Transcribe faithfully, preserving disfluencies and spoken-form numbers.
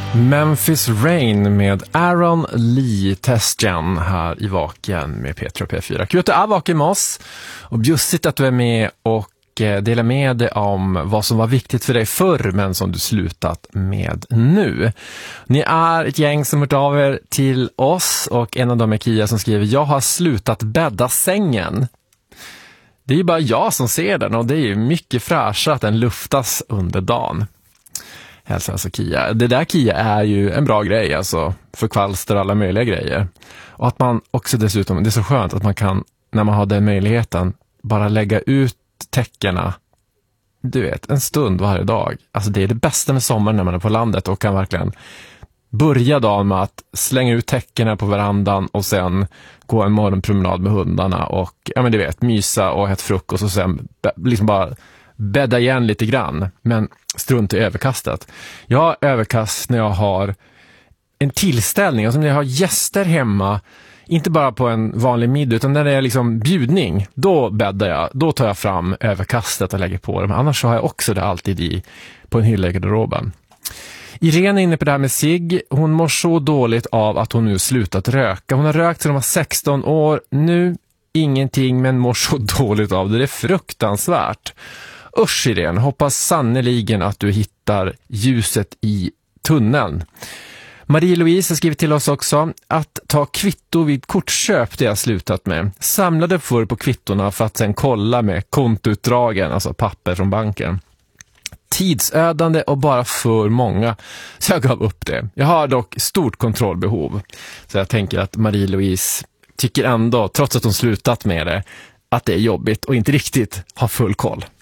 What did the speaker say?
Memphis Rain med Aaron Lee Testjan här i Vaken med Petra P fyra. Kul att du är vaken med oss och bjussigt att du är med och delar med dig om vad som var viktigt för dig förr men som du slutat med nu. Ni är ett gäng som hört av er till oss och en av dem är Kia som skriver: jag har slutat bädda sängen. Det är ju bara jag som ser den och det är ju mycket fräschare att den luftas under dagen. Hälsa alltså Kia. Det där Kia är ju en bra grej alltså för kvalster och alla möjliga grejer. Och att man också dessutom, det är så skönt att man kan, när man har den möjligheten, bara lägga ut täckerna, du vet, en stund varje dag. Alltså det är det bästa med sommaren när man är på landet och kan verkligen börja dagen med att slänga ut täckerna på verandan och sen gå en morgonpromenad med hundarna och, ja men du vet, mysa och äta frukost och sen liksom bara bädda igen lite grann, men strunt i överkastet. Jag har överkast när jag har en tillställning, alltså när jag har gäster hemma, inte bara på en vanlig middag utan när det är liksom bjudning, då bäddar jag, då tar jag fram överkastet och lägger på det, men annars så har jag också det alltid i på en hylla i garderoben. Irene är inne på det här med cigg. Hon mår så dåligt av att hon nu slutat röka. Hon har rökt sedan hon var sexton år, nu ingenting, men mår så dåligt av det. Det är fruktansvärt. Usch Irene, hoppas sannoliken att du hittar ljuset i tunneln. Marie-Louise har skrivit till oss också: att ta kvitto vid kortköp, det har jag slutat med. Samlade förr på kvittorna för att sen kolla med kontoutdragen, alltså papper från banken. Tidsödande och bara för många, så jag gav upp det. Jag har dock stort kontrollbehov, så jag tänker att Marie-Louise tycker ändå, trots att hon slutat med det, att det är jobbigt och inte riktigt har full koll.